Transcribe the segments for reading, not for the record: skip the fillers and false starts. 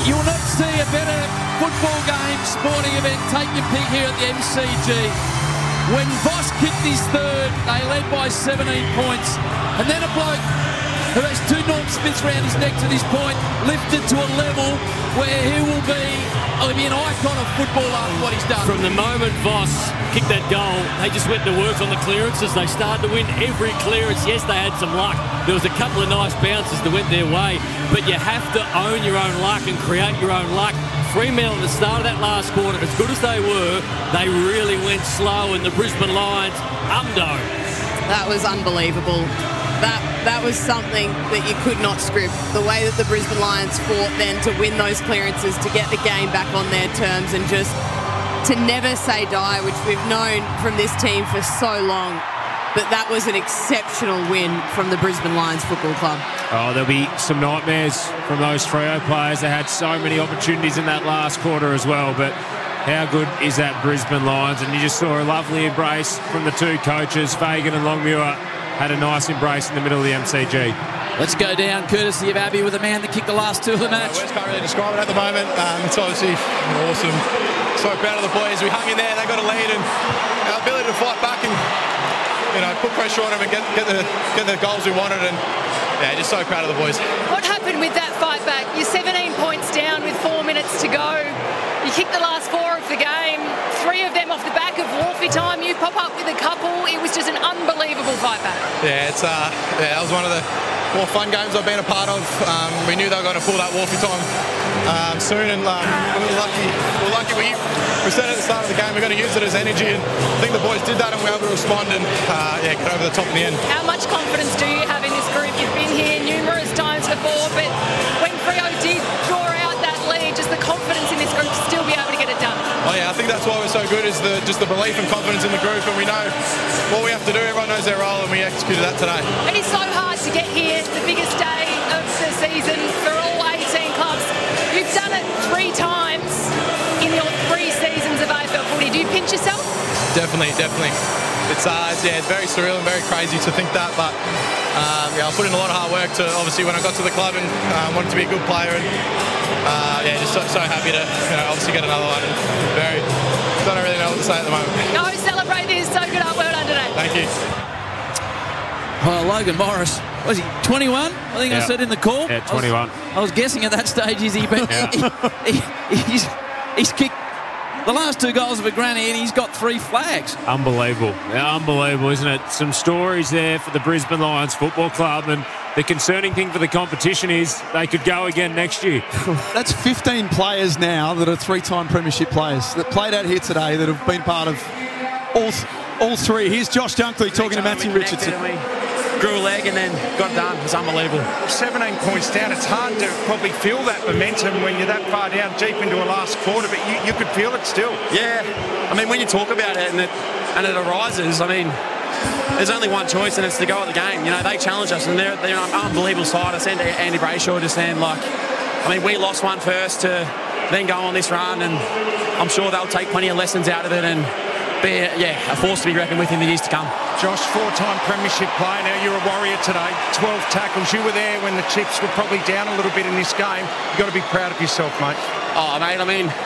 You will not see a better football game, sporting event, take your pick here at the MCG. When Voss kicked his third, they led by 17 points. And then a bloke who has two Norm Smiths round his neck to this point, lifted to a level where he'll be an icon of football after what he's done. From the moment Voss kicked that goal, they just went to work on the clearances. They started to win every clearance. Yes, they had some luck. There was a couple of nice bounces that went their way, but you have to own your own luck and create your own luck. Fremantle at the start of that last quarter, as good as they were, they really went slow, and the Brisbane Lions umdo. That was unbelievable. That was something that you could not script. The way that the Brisbane Lions fought then to win those clearances, to get the game back on their terms, and just to never say die, which we've known from this team for so long. But that was an exceptional win from the Brisbane Lions Football Club. Oh, there'll be some nightmares from those Freo players. They had so many opportunities in that last quarter as well, but how good is that Brisbane Lions? And you just saw a lovely embrace from the two coaches. Fagan and Longmuir had a nice embrace in the middle of the MCG. Let's go down, courtesy of Abby, with a man that kicked the last two of the match. Words can't really describe it at the moment. It's obviously awesome. So proud of the boys. We hung in there, they got a lead, and our ability to fight back and put pressure on them and get the goals we wanted, and just so proud of the boys. What happened with that fight back? You're 17 points down with 4 minutes to go. You kicked the last 4 of the game, 3 of them off the back of Wolfie time. You pop up with a couple. It was just an unbelievable fight back. Yeah, that was one of the more fun games I've been a part of. We knew they were going to pull that Wolfie time soon, and we were lucky. We said at the start of the game we're going to use it as energy, and I think the boys did that, and we were able to respond and get over the top in the end. How much confidence do you have in this group? You've been here numerous times before, but when Freo did draw out that lead, just the confidence in this group to still be able to get it done. Oh yeah, I think that's why we're so good, is just the belief and confidence in the group, and we know what we have to do. Everyone knows their role, and we executed that today. It is so hard to get here, the biggest day of the season for all 18 clubs. You've done it 3 times in your 3 seasons of AFL footy. Do you pinch yourself? Definitely. It's very surreal and very crazy to think that, but I put in a lot of hard work to, obviously, when I got to the club, and wanted to be a good player, and just so happy to obviously get another one. And don't really know what to say at the moment. No, celebrate this. So good. Well done today. Thank you. Well, Logan Morris, was he 21? I think I said in the call. Yeah, 21. I was guessing at that stage, is he? But he's kicked the last 2 goals of a granny, and he's got 3 flags. Unbelievable. Unbelievable, isn't it? Some stories there for the Brisbane Lions Football Club, and the concerning thing for the competition is they could go again next year. That's 15 players now that are 3-time premiership players that played out here today that have been part of all 3. Here's Josh Dunkley talking to Matthew Richardson. Grew a leg and then got it done. It was unbelievable. 17 points down. It's hard to probably feel that momentum when you're that far down deep into a last quarter, but you could feel it still. Yeah. I mean, when you talk about it and it arises, I mean, there's only one choice, and it's to go at the game. They challenge us, and they're an unbelievable side. I said to Andy Brayshaw just then, we lost one first to then go on this run, and I'm sure they'll take plenty of lessons out of it and be a force to be reckoned with in the years to come. Josh, 4-time premiership player. Now you're a warrior today. 12 tackles. You were there when the chips were probably down a little bit in this game. You've got to be proud of yourself, mate. Oh, mate, I mean,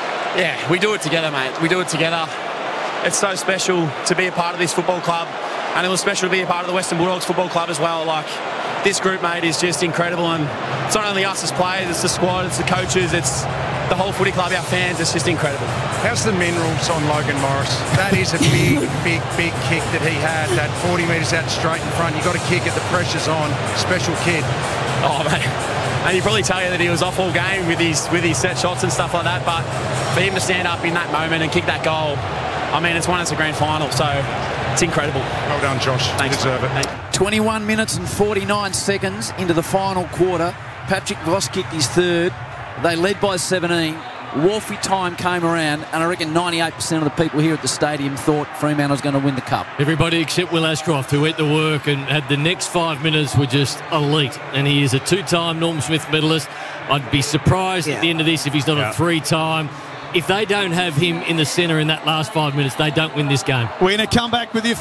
we do it together, mate. We do it together. It's so special to be a part of this football club, and it was special to be a part of the Western Bulldogs Football Club as well. This group, mate, is just incredible, and it's not only us as players, it's the squad, it's the coaches, it's the whole footy club, our fans. It's just incredible. How's the minerals on Logan Morris? That is a big kick that he had, that 40 metres out straight in front. You've got to kick it, the pressure's on. Special kid. Oh, mate. And he'd probably tell you that he was off all game with his set shots and stuff like that, but for him to stand up in that moment and kick that goal, I mean, it's won us a grand final, so it's incredible. Well done, Josh. Thanks, you deserve it. 21 minutes and 49 seconds into the final quarter. Patrick Voss kicked his 3rd. They led by 17. Wolfie time came around, and I reckon 98% of the people here at the stadium thought Fremantle was going to win the cup. Everybody except Will Ashcroft, who went to work and had the next 5 minutes were just elite. And he is a 2-time Norm Smith medalist. I'd be surprised at the end of this if he's not a 3-time. If they don't have him in the centre in that last 5 minutes, they don't win this game. We're going to come back with you.